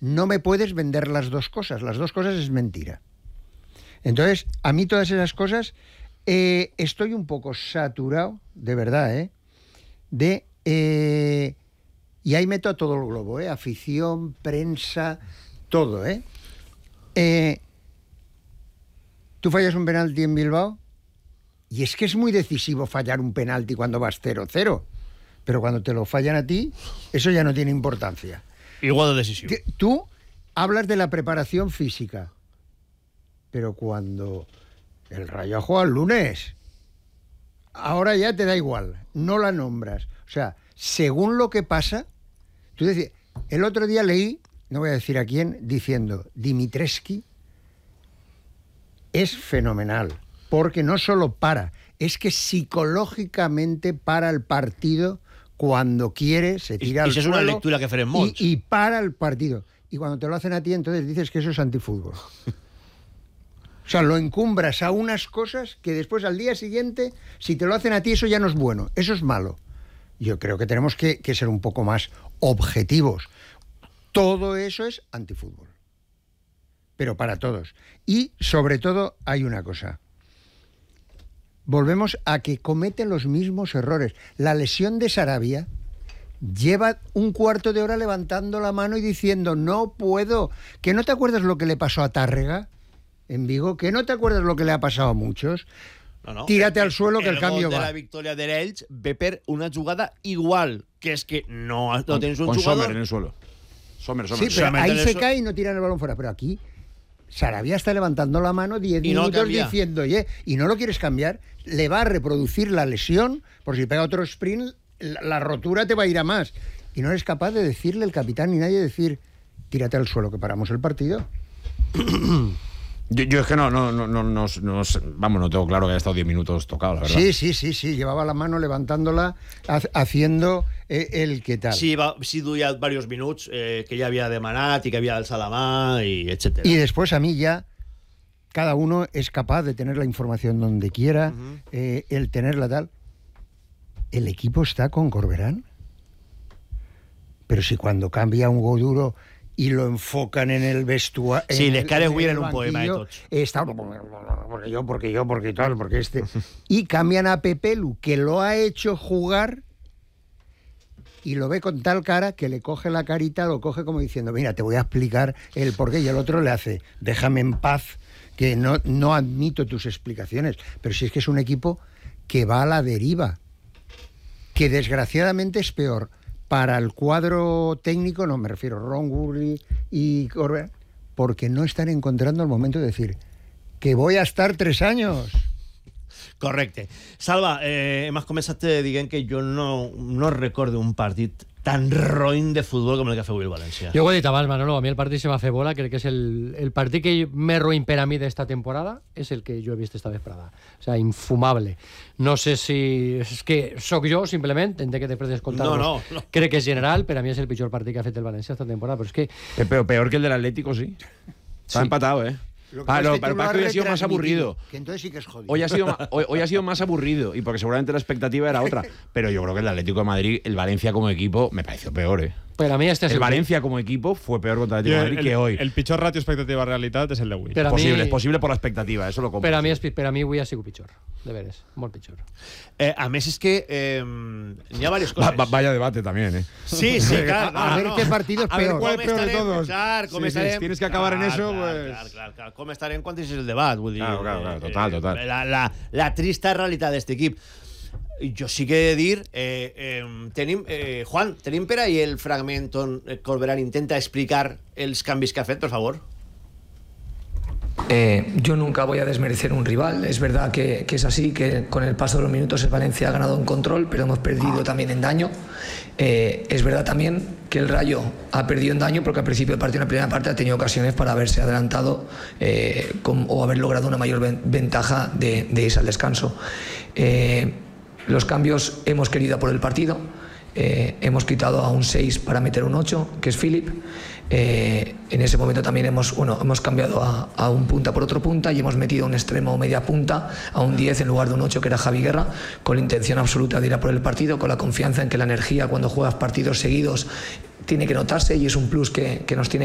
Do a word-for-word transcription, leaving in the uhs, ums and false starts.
no me puedes vender las dos cosas. Las dos cosas es mentira. Entonces, a mí todas esas cosas, eh, estoy un poco saturado, de verdad, ¿eh? De... Eh, y ahí meto a todo el globo, ¿eh? Afición, prensa, todo, ¿eh? eh Tú fallas un penalti en Bilbao y es que es muy decisivo fallar un penalti cuando vas cero cero. Pero cuando te lo fallan a ti, eso ya no tiene importancia. Igual de decisivo. Tú hablas de la preparación física, pero cuando el Rayo ha jugado el lunes, ahora ya te da igual, no la nombras. O sea, según lo que pasa, tú decías, el otro día leí, no voy a decir a quién, diciendo, Dimitrescu es fenomenal, porque no solo para, es que psicológicamente para el partido. Cuando quiere, se tira al suelo. Esa es una lectura que Ferenc Mons. Y, y para el partido. Y cuando te lo hacen a ti, entonces dices que eso es antifútbol. O sea, lo encumbras a unas cosas que después al día siguiente, si te lo hacen a ti, eso ya no es bueno. Eso es malo. Yo creo que tenemos que, que ser un poco más objetivos. Todo eso es antifútbol. Pero para todos. Y, sobre todo, hay una cosa. Volvemos a que cometen los mismos errores. La lesión de Sarabia lleva un cuarto de hora levantando la mano y diciendo no puedo. ¿Que no te acuerdas lo que le pasó a Tárrega en Vigo? ¿Que no te acuerdas lo que le ha pasado a muchos? No, no. Tírate el, al suelo que el, el cambio gol va. de la victoria de Elche ve per una jugada igual, que es que no, no con, tienes un con jugador. Sommer en el suelo. Sommer, Sommer. Sí, pero Sommer ahí se eso... cae y no tiran el balón fuera. Pero aquí Sarabia está levantando la mano diez y no minutos cambia. diciendo, oye, y no lo quieres cambiar, le va a reproducir la lesión, por si pega otro sprint, la, la rotura te va a ir a más. Y no eres capaz de decirle el capitán ni nadie decir, tírate al suelo que paramos el partido. Yo, yo es que no, no, no, no, no, no, vamos, no tengo claro que haya estado diez minutos tocado, la verdad. Sí, sí, sí, sí, llevaba la mano levantándola, ha, haciendo eh, el que tal. Sí, va, sí duia varios minuts eh, que ja havia demanat i que havia d'alçar la mà, y etcétera. Y después a mí ya, cada uno es capaz de tener la información donde quiera, uh-huh. eh, el tenerla tal. ¿El equipo está con Corberán? Pero si cuando cambia un Goduro y lo enfocan en el vestuario. Sí, les cares huir un poema de tots. Está, porque yo, porque yo, porque tal, porque este. Y cambian a Pepelu, que lo ha hecho jugar, y lo ve con tal cara que le coge la carita, lo coge como diciendo, mira, te voy a explicar el porqué. Y el otro le hace, déjame en paz, que no, no admito tus explicaciones. Pero si es que es un equipo que va a la deriva, que desgraciadamente es peor para el cuadro técnico, no me refiero a Ron Gurley y Corberán, porque no están encontrando el momento de decir que voy a estar tres años. Correcte. Salva, eh, hem començat dient que jo no, no recordo un partit tan roïn de futbol com el que ha fet avui el València. Jo ho he dit abans, Manolo, a mi el partit se va fer bola, crec que és el, el partit que més roïn per a mi d'esta temporada és el que jo he vist esta vesprada. O sea, infumable. No sé si... És que sóc jo, simplement, entenc que després d'escoltar-vos. No, no, no. Crec que és general, per a mi és el pitjor partit que ha fet el València esta temporada, però és que... Pero peor que el del Atlético, sí. Está sí. empatado, ¿eh? Lo que Ah, es no, que pero tú lo para has que hoy ha sido más aburrido. Que entonces sí que es jodido. Hoy ha, sido, hoy, hoy ha sido más aburrido y porque seguramente la expectativa era otra. Pero yo creo que el Atlético de Madrid, el Valencia como equipo, me pareció peor, ¿eh? Per a mi este és el el Valencia como equipo fue peor contra el Atlético de Madrid el, que hoy. El pitjor ratio expectativa-realitat és el d'avui. Per a posible, mi, es posible por la expectativa, eso lo compro. Per a mi, és, per a mi avui ha sigut pitjor, de veres, molt pitjor. Eh, a més, és que eh, hi ha diverses Va, coses. va, vaya debate también, ¿eh? Sí, sí, claro. A, a ver qué partido es A ver, peor. com ¿Cuál es peor de estarem, todos? clar, com Sí, sí, estarem... tienes que acabar en eso, clar, pues... Clar, clar, clar. Com estarem quan és el debat, vull dir... Claro, claro, claro, total, total. La, la, la trista realitat d'aquest equip. Jo sí que he de dir, eh, eh, tenim, eh, Juan, tenim per ahí el fragment on Corberán intenta explicar els canvis que ha fet, per favor? Eh, yo nunca voy a desmerecer un rival. Es verdad que, que es así, que con el paso de los minutos el Valencia ha ganado en control, pero hemos perdido también en daño. Eh, es verdad también que el Rayo ha perdido en daño porque al principio del partido, en la primera parte, ha tenido ocasiones para haberse adelantado eh, con, o haber logrado una mayor ven, ventaja de, de irse al descanso. Eh, los cambios hemos querido por el partido. Eh, hemos quitado a un seis para meter un ocho, que es Philip. Eh, en ese momento también hemos, bueno, hemos cambiado a, a un punta por otro punta y hemos metido un extremo o media punta a un diez en lugar de un ocho, que era Javi Guerra, con la intención absoluta de ir a por el partido, con la confianza en que la energía cuando juegas partidos seguidos tiene que notarse y es un plus que, que nos tiene